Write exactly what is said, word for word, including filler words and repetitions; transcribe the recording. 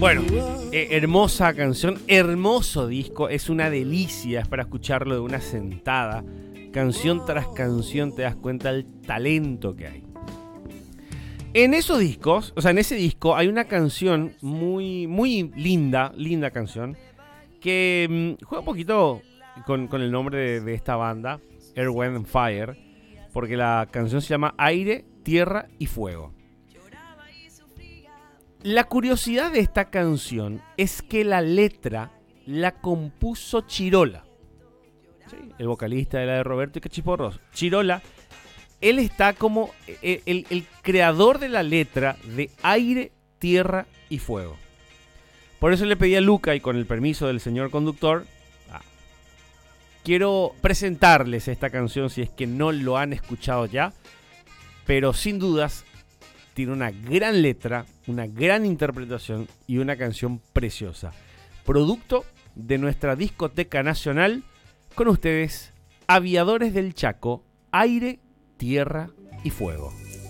Bueno, eh, hermosa canción, hermoso disco, es una delicia, es para escucharlo de una sentada. Canción tras canción te das cuenta del talento que hay. En esos discos, o sea, en ese disco hay una canción muy, muy linda, linda canción, que mmm, juega un poquito con, con el nombre de, de esta banda, Earth, Wind and Fire, porque la canción se llama Aire, Tierra y Fuego. La curiosidad de esta canción es que la letra la compuso Chirola, ¿sí? El vocalista de la de Roberto y Cachiporros. Chirola, él está como el, el, el creador de la letra de Aire, Tierra y Fuego. Por eso le pedí a Luca, y con el permiso del señor conductor, ah, quiero presentarles esta canción si es que no lo han escuchado ya, pero sin dudas tiene una gran letra, una gran interpretación y una canción preciosa. Producto de nuestra discoteca nacional, con ustedes, Aviadores del Chaco, Aire, Tierra y Fuego.